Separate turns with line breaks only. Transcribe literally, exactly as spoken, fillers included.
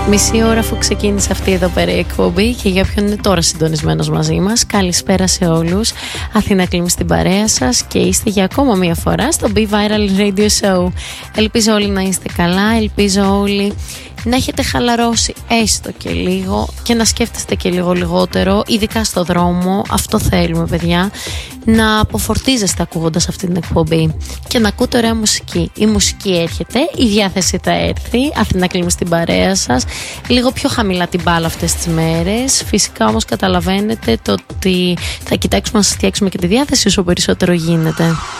Μισή ώρα αφού ξεκίνησε αυτή εδώ πέρα η εκπομπή και για όποιον είναι τώρα συντονισμένος μαζί μας, καλησπέρα σε όλους. Αθήνα Κλίμ στην παρέα σας και είστε για ακόμα μία φορά στο Be Viral Radio Show. Ελπίζω όλοι να είστε καλά, ελπίζω όλοι να έχετε χαλαρώσει έστω και λίγο και να σκέφτεστε και λίγο λιγότερο, ειδικά στο δρόμο. Αυτό θέλουμε, παιδιά, να αποφορτίζεστε ακούγοντας αυτή την εκπομπή και να ακούτε ωραία μουσική. Η μουσική έρχεται, η διάθεση θα έρθει. Αθήνα Κλίμ στην παρέα σας. Λίγο πιο χαμηλά την μπάλα αυτές τις μέρες. Φυσικά όμως καταλαβαίνετε το ότι θα κοιτάξουμε να σας φτιάξουμε και τη διάθεση όσο περισσότερο γίνεται.